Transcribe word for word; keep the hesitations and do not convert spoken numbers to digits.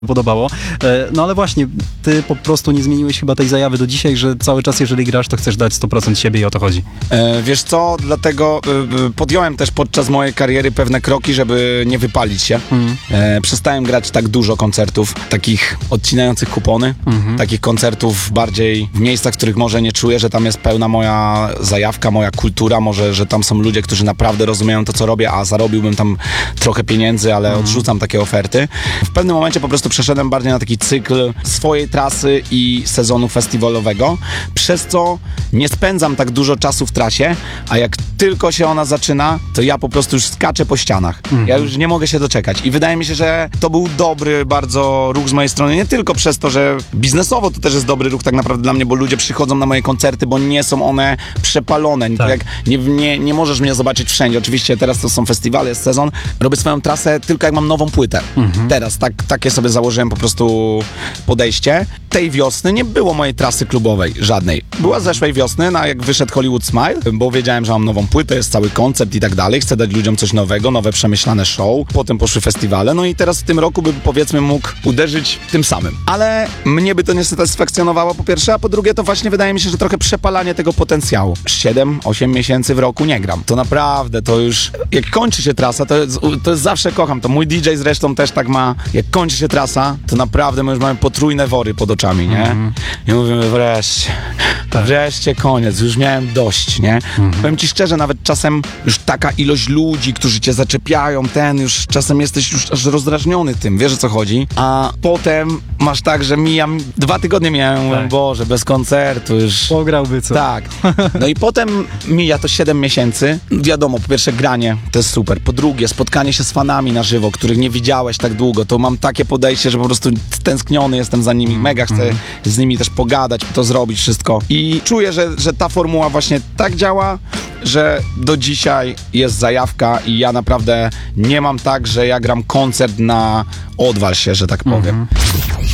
podobało. No ale właśnie, ty po prostu nie zmieniłeś chyba tej zajawy do dzisiaj, że cały czas, jeżeli grasz, to chcesz dać sto procent siebie i o to chodzi. E, wiesz co, dlatego e, podjąłem też podczas mojej kariery pewne kroki, żeby nie wypalić się. Mhm. E, przestałem grać tak dużo koncertów, takich odcinających kupony, mhm. takich koncertów bardziej w miejscach, w których może nie czuję, że tam jest pełna moja zajawka, moja kultura, może, że tam są ludzie, którzy naprawdę rozumieją to, co robię, a zarobiłbym tam trochę pieniędzy, ale mhm. odrzucam takie oferty. W pewnym momencie po prostu przeszedłem bardziej na taki cykl swojej trasy i sezonu festiwalowego, przez co nie spędzam tak dużo czasu w trasie, a jak tylko się ona zaczyna, to ja po prostu już skaczę po ścianach. Mhm. Ja już nie mogę się doczekać i wydaje mi się, że to był dobry bardzo ruch z mojej strony, nie tylko przez to, że biznesowo to też jest dobry ruch tak naprawdę dla mnie, bo ludzie przychodzą na moje koncerty, bo nie są one przepalone. Tak. Jak nie, nie, nie możesz mnie zobaczyć wszędzie. Oczywiście teraz to są festiwale, jest sezon. Robię swoją trasę tylko jak mam nową płytę. Mhm. Teraz tak, takie sobie założyłem po prostu podejście. Tej wiosny nie było mojej trasy klubowej, żadnej. Była zeszłej wiosny, na jak wyszedł Hollywood Smile, bo wiedziałem, że mam nową płytę, jest cały koncept i tak dalej. Chcę dać ludziom coś nowego, nowe przemyślane show. Potem poszły festiwale, no i teraz w tym roku by powiedzmy mógł uderzyć tym samym. Ale mnie by to nie satysfakcjonowało po pierwsze, a po drugie to właśnie wydaje mi się, że trochę przepalanie tego potencjału. siedem osiem miesięcy w roku nie gram. To naprawdę, to już jak kończy się trasa, to jest, to jest zawsze kocham to. Mój D J zresztą też tak ma. Jak kończy się trasa, to naprawdę my już mamy potrójne wory pod oczami, nie? Mm-hmm. I mówimy wreszcie, tak. wreszcie koniec, już miałem dość, nie? Mm-hmm. Powiem ci szczerze, nawet czasem już taka ilość ludzi, którzy cię zaczepiają, ten już czasem jesteś już aż rozdrażniony tym, wiesz o co chodzi? A potem masz tak, że mijam, dwa tygodnie miałem, tak. Boże, bez koncertu już. Pograłby co? Tak. No i potem mija to siedem miesięcy. Wiadomo, po pierwsze granie, to jest super. Po drugie, spotkanie się z fanami na żywo, których nie widziałeś tak długo, to mam takie podejście, że po prostu tęskniony jestem za nimi, mega chcę mm. z nimi też pogadać, to zrobić wszystko. I czuję, że, że ta formuła właśnie tak działa, że do dzisiaj jest zajawka i ja naprawdę nie mam tak, że ja gram koncert na odwal się, że tak powiem. Mm-hmm.